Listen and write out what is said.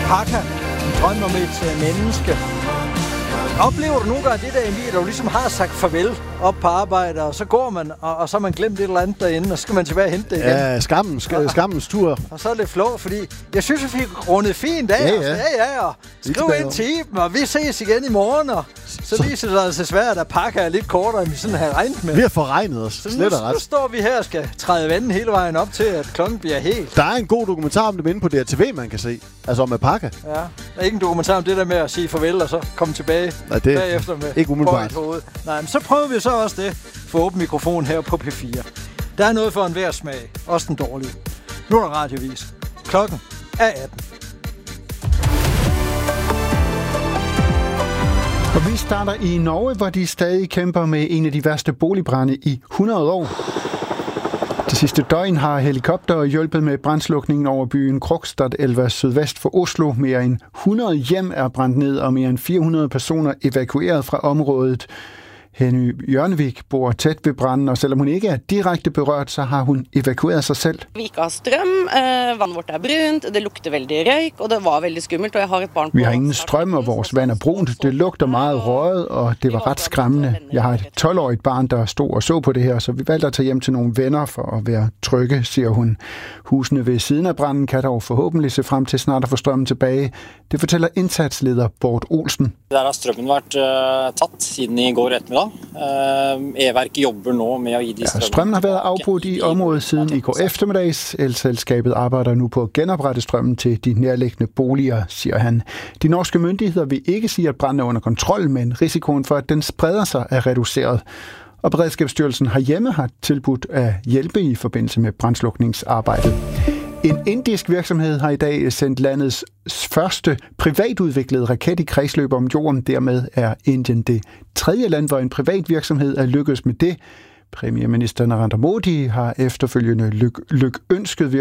Pakka, en drøm om et menneske. Oplever du nogle gange det der, Emil, at du ligesom har sagt farvel op på arbejde, og så går man, og så har man glemt et eller andet derinde, og så skal man tilbage og hente det igen? Ja, skammens tur. Og så er det flå, fordi jeg synes, vi fik rundet fint af os. Ja, og skriv ind til Iben, og vi ses igen i morgen, og så viser det sig altså svært, at Pakka er lidt kortere, end vi sådan havde regnet med. Vi har forregnet os, så slet og ret. Nu står vi her og skal træde vandet hele vejen op til, at klokken bliver helt. Der er en god dokumentar om det inde på DRTV, man kan se. Altså om Pakka. Ja, der er ikke en dokumentar om det der med at sige farvel, og så komme tilbage. Nej, det bagefter med ikke umiddelbart. Nej, men så prøver vi så også det for åben mikrofon her på P4. Der er noget for enhver smag, også den dårlige. Nu er der radiovis. Klokken er 18. Og vi starter i Norge, hvor de stadig kæmper med en af de værste boligbrande i 100 år. Det sidste døgn har helikopter hjulpet med brandslukningen over byen Krokstad Elva sydvest for Oslo. Mere end 100 hjem er brændt ned, og mere end 400 personer evakueret fra området. Henny Jørnevik bor tæt ved branden, og selvom hun ikke er direkte berørt, så har hun evakueret sig selv. Vi ikke har strøm, vandet vort er brunt, det lugter vældig røyk, og det var vældig skummelt, og jeg har et barn på. Vi har ingen strøm, og vores vand er brunt. Det lugter meget røget, og det var ret skræmmende. Jeg har et 12-årigt barn, der stod og så på det her, så vi valgte at tage hjem til nogle venner for at være trygge, siger hun. Husene ved siden af branden kan dog forhåbentlig se frem til snart at få strømmen tilbage. Det fortæller indsatsleder Bård Olsen. Der har strømmen vært tatt siden i går ettermiddag. E-værk jobber nu med at give de strømmen. Strømmen har været afbrudt i området siden i går eftermiddags. Elselskabet arbejder nu på at genoprette strømmen til de nærliggende boliger, siger han. De norske myndigheder vil ikke sige, at branden er under kontrol, men risikoen for, at den spreder sig, er reduceret. Og Beredskabsstyrelsen herhjemme har tilbudt at hjælpe i forbindelse med brandslukningsarbejdet. En indisk virksomhed har i dag sendt landets første privatudviklede raket i kredsløb om jorden. Dermed er Indien det tredje land, hvor en privat virksomhed er lykkedes med det. Premierminister Narendra Modi har efterfølgende lykønsket